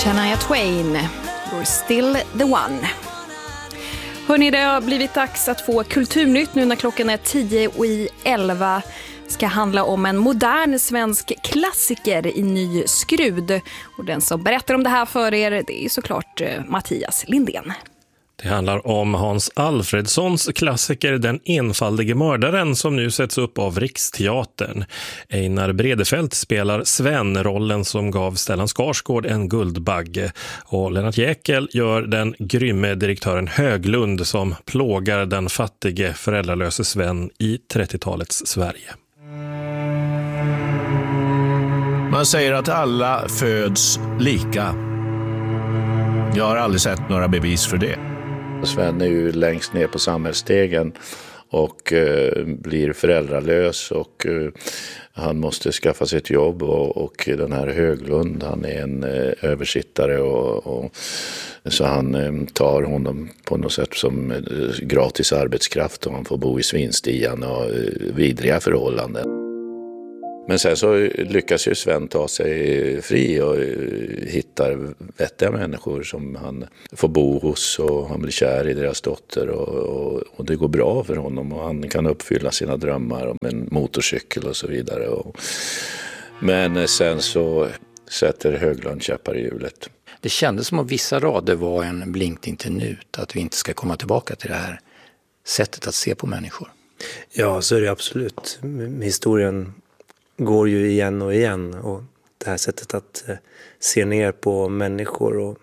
Shania Twain, You're still the one. Hörrni, det har blivit dags att få kulturnytt nu när klockan är 10:11. Ska handla om en modern svensk klassiker i ny skrud. Och den som berättar om det här för er, det är såklart Mattias Lindén. Det handlar om Hans Alfredsons klassiker Den enfaldige mördaren som nu sätts upp av Riksteatern. Einar Bredefelt spelar Sven, rollen som gav Stellan Skarsgård en guldbagge. Och Lennart Jäkel gör den grymme direktören Höglund som plågar den fattige föräldralöse Sven i 30-talets Sverige. Man säger att alla föds lika. Jag har aldrig sett några bevis för det. Sven är ju längst ner på samhällsstegen och blir föräldralös och han måste skaffa sig ett jobb och den här Höglund, han är en översittare och så han tar honom på något sätt som gratis arbetskraft och han får bo i svinstian och vidriga förhållanden. Men sen så lyckas ju Sven ta sig fri och hittar vettiga människor som han får bo hos och han blir kär i deras dotter och det går bra för honom och han kan uppfylla sina drömmar om en motorcykel och så vidare. Men sen så sätter Höglund käppar i hjulet. Det kändes som att vissa rader var en blinkning till nut, att vi inte ska komma tillbaka till det här sättet att se på människor. Ja, så är det absolut. Historien går ju igen och igen och det här sättet att se ner på människor och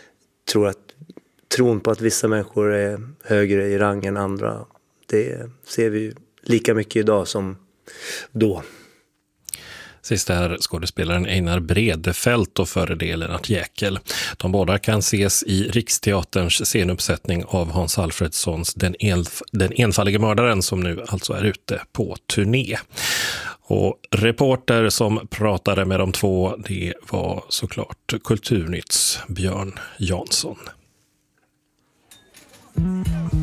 tron på att vissa människor är högre i rang än andra, det ser vi ju lika mycket idag som då. Sist är skådespelaren Einar Bredefelt och före det Lennart Jäkel. De båda kan ses i Riksteaterns scenuppsättning av Hans Alfredsons Den enfaldige mördaren som nu alltså är ute på turné. Och reporter som pratade med de två, det var såklart Kulturnytts Björn Jansson.